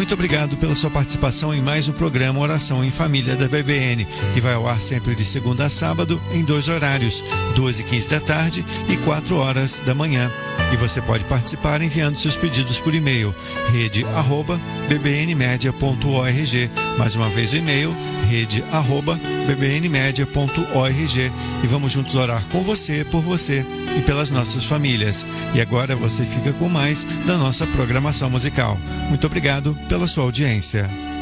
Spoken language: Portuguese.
Muito obrigado pela sua participação em mais um programa Oração em Família da BBN, que vai ao ar sempre de segunda a sábado em 2 horários, 2h15 da tarde e 4h da manhã. E você pode participar enviando seus pedidos por e-mail, rede@bbnmedia.org. Mais uma vez o e-mail, rede@bbnmedia.org. E vamos juntos orar com você, por você e pelas nossas famílias. E agora você fica com mais da nossa programação musical. Muito obrigado pela sua audiência.